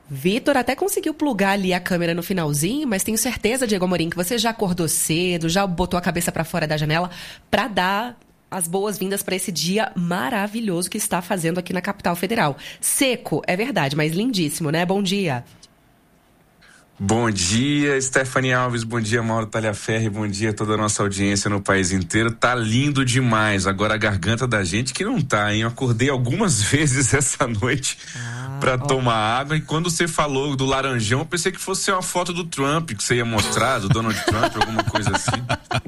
Vitor até conseguiu plugar ali a câmera no finalzinho, mas tenho certeza, Diego Amorim, que você já acordou cedo, já botou a cabeça para fora da janela para dar as boas-vindas para esse dia maravilhoso que está fazendo aqui na capital federal. Seco, é verdade, mas lindíssimo, né? Bom dia. Bom dia, Stephanie Alves, bom dia, Mauro Talhaferri, bom dia a toda a nossa audiência no país inteiro. Tá lindo demais, agora a garganta da gente que não tá, hein? Eu acordei algumas vezes essa noite pra tomar água e quando você falou do laranjão, eu pensei que fosse uma foto do Trump, que você ia mostrar, do Donald Trump, alguma coisa assim.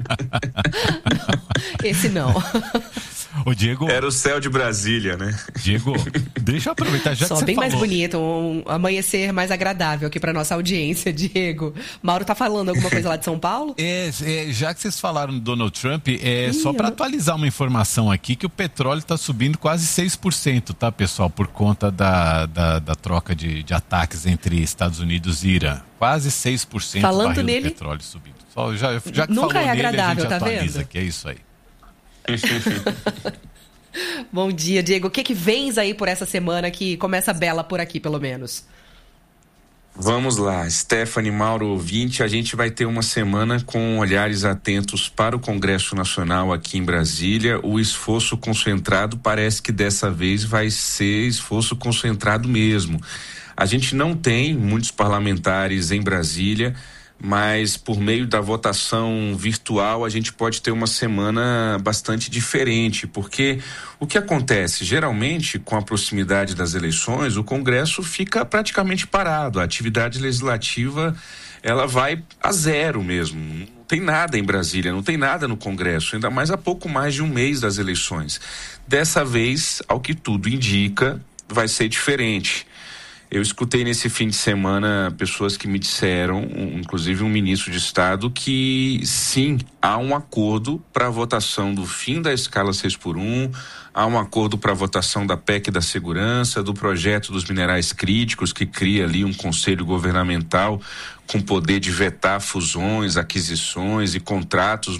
Esse não. Ô, Diego... Era o céu de Brasília, né? Diego, deixa eu aproveitar, já só que você bem falou... mais bonito, um amanhecer mais agradável aqui pra nossa audiência, Diego. Mauro tá falando alguma coisa lá de São Paulo? Já que vocês falaram do Donald Trump, só para atualizar uma informação aqui, que o petróleo está subindo quase 6%, tá, pessoal? Por conta da troca de ataques entre Estados Unidos e Irã. Quase 6% falando o barril nele, do petróleo subindo. Só, já que nunca falou é agradável, nele, a gente tá atualiza vendo? aqui, é isso aí. Bom dia, Diego. O que vens aí por essa semana que começa bela por aqui, pelo menos? Vamos lá, Stephanie, Mauro, ouvinte, a gente vai ter uma semana com olhares atentos para o Congresso Nacional aqui em Brasília. O esforço concentrado parece que dessa vez vai ser esforço concentrado mesmo. A gente não tem muitos parlamentares em Brasília, mas por meio da votação virtual a gente pode ter uma semana bastante diferente, porque o que acontece? Geralmente, com a proximidade das eleições, o Congresso fica praticamente parado, a atividade legislativa ela vai a zero mesmo, não tem nada em Brasília, não tem nada no Congresso, ainda mais há pouco mais de um mês das eleições. Dessa vez, ao que tudo indica, vai ser diferente. Eu escutei nesse fim de semana pessoas que me disseram, inclusive um ministro de Estado, que sim, há um acordo para a votação do fim da escala 6x1, há um acordo para a votação da PEC da segurança, do projeto dos minerais críticos, que cria ali um conselho governamental com poder de vetar fusões, aquisições e contratos